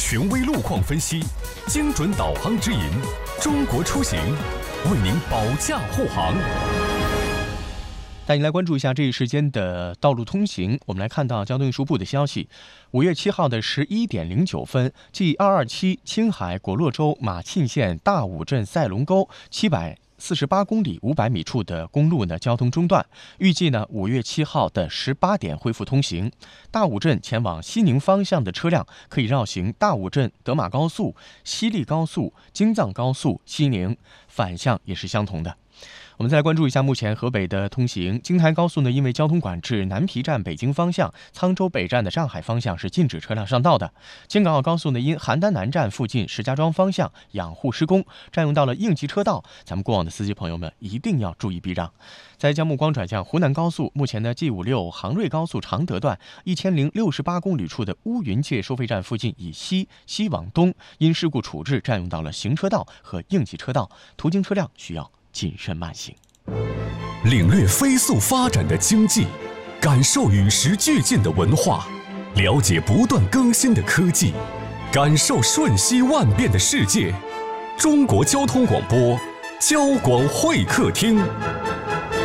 权威路况分析，精准导航指引，中国出行为您保驾护航。 带您来关注一下这一时间的道路通行。我们来看到交通运输部的消息，5月7号的11点09分，G227青海果洛州马沁县大武镇赛龙沟748公里500米处的公路呢交通中断，预计呢5月7号的18点恢复通行。大武镇前往西宁方向的车辆可以绕行大武镇德马高速、西丽高速、京藏高速西宁，反向也是相同的。我们再来关注一下目前河北的通行。京台高速呢，因为交通管制，南皮站北京方向、沧州北站的上海方向是禁止车辆上道的。京港澳高速呢，因邯郸南站附近石家庄方向养护施工，占用到了应急车道，咱们过往的司机朋友们一定要注意避让。再将目光转向湖南高速，目前呢 G56杭瑞高速常德段1068公里处的乌云界收费站附近以西往东，因事故处置占用到了行车道和应急车道，途经车辆需要谨慎慢行。 领略飞速发展的经济，感受与时俱进的文化，了解不断更新的科技，感受瞬息万变的世界。中国交通广播，交广会客厅。